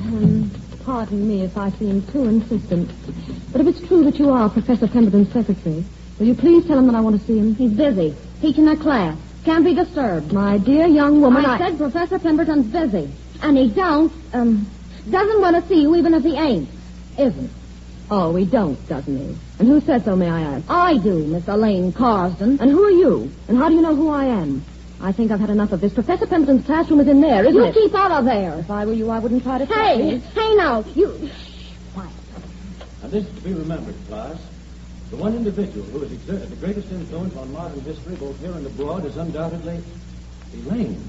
Pardon me if I seem too insistent, but if it's true that you are Professor Pemberton's secretary, will you please tell him that I want to see him? He's busy. Teaching a class. Can't be disturbed. My dear young woman, I said Professor Pemberton's busy. And he doesn't want to see you even if he isn't. Oh, he doesn't he? And who said so, may I ask? I do, Miss Elaine Carsden. And who are you? And how do you know who I am? I think I've had enough of this. Professor Pemberton's classroom is in there, isn't it? You keep out of there. If I were you, I wouldn't try to stop me. Hey, now, you... Quiet. Now, this is to be remembered, class. The one individual who has exerted the greatest influence on modern history, both here and abroad, is undoubtedly Elaine.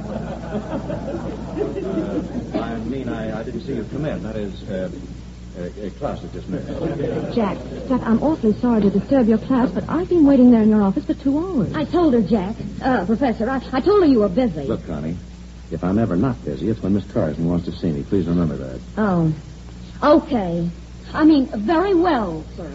I didn't see you come in. That is, class is dismissed. Jack, I'm awfully sorry to disturb your class, but I've been waiting there in your office for 2 hours. I told her, Jack. Professor, I told her you were busy. Look, Connie, if I'm ever not busy, it's when Miss Carsden wants to see me. Please remember that. Oh. Okay. I mean, very well, sir.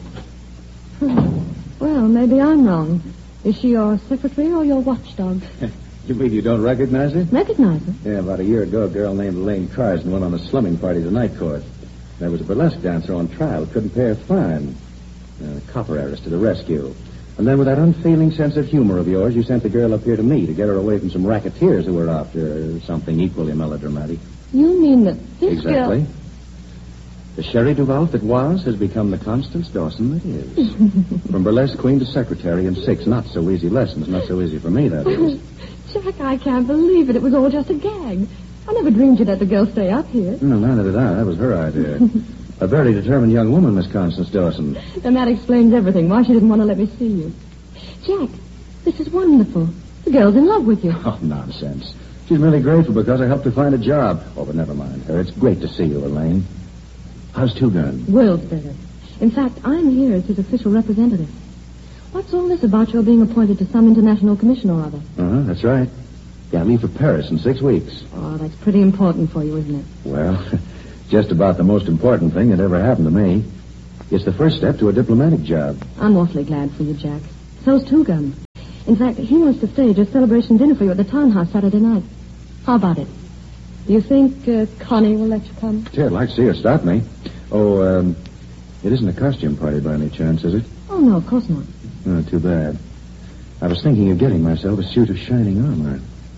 Well, maybe I'm wrong. Is she your secretary or your watchdog? You mean you don't recognize her? Recognize her? Yeah, about a year ago, a girl named Elaine Carsden went on a slumming party to night court. There was a burlesque dancer on trial, couldn't pay a fine. Copper heiress to the rescue. And then with that unfailing sense of humor of yours, you sent the girl up here to me to get her away from some racketeers who were after something equally melodramatic. You mean that this Exactly. girl... The Sherry Duvalf that was has become the Constance Dawson that is. From burlesque queen to secretary in 6 not-so-easy lessons. Not so easy for me, that is. Jack, I can't believe it. It was all just a gag. I never dreamed you'd let the girl stay up here. No, neither did I. That was her idea. A very determined young woman, Miss Constance Dawson. Then that explains everything. Why she didn't want to let me see you. Jack, this is wonderful. The girl's in love with you. Oh, nonsense. She's merely grateful because I helped her find a job. Oh, but never mind her. It's great to see you, Elaine. How's Two Gun? World's better. In fact, I'm here as his official representative. What's all this about your being appointed to some international commission or other? That's right. Yeah, I leave for Paris in 6 weeks. Oh, that's pretty important for you, isn't it? Well, just about the most important thing that ever happened to me. It's the first step to a diplomatic job. I'm awfully glad for you, Jack. So's Two Gun. In fact, he wants to stage a celebration dinner for you at the townhouse Saturday night. How about it? Do you think Connie will let you come? Gee, I'd like to see her stop me. Oh, it isn't a costume party by any chance, is it? Oh, no, of course not. Oh, too bad. I was thinking of getting myself a suit of shining armor.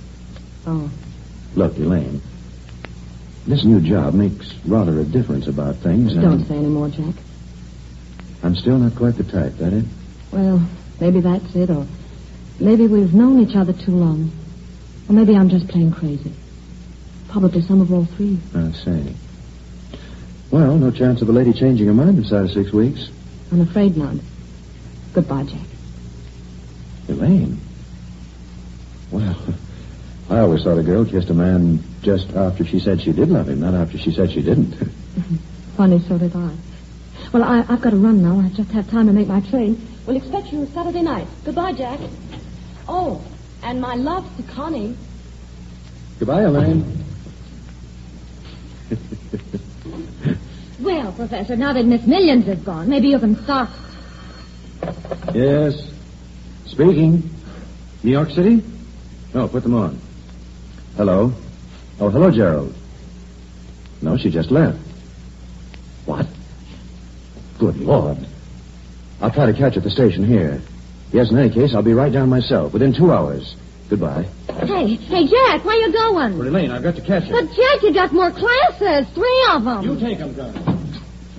Oh. Look, Elaine, this new job makes rather a difference about things. Don't say any more, Jack. I'm still not quite the type, that it? Well, maybe that's it, or maybe we've known each other too long. Or maybe I'm just plain crazy. Probably some of all three. I see. Well, no chance of a lady changing her mind inside of 6 weeks. I'm afraid not. Goodbye, Jack. Elaine? Well, I always thought a girl kissed a man just after she said she did love him, not after she said she didn't. Funny, so did I. Well, I've got to run now. I just have time to make my train. We'll expect you Saturday night. Goodbye, Jack. Oh, and my love to Connie. Goodbye, Elaine. Well, Professor, now that Miss Millions is gone, maybe you can start. Yes. Speaking. New York City? No, put them on. Hello. Oh, hello, Gerald. No, she just left. What? Good Lord. I'll try to catch her at the station here. Yes, in any case, I'll be right down myself within 2 hours. Goodbye. Hey, Jack, where you going? But Elaine, I've got to catch her. But, Jack, you got more classes. 3 of them. You take them, John.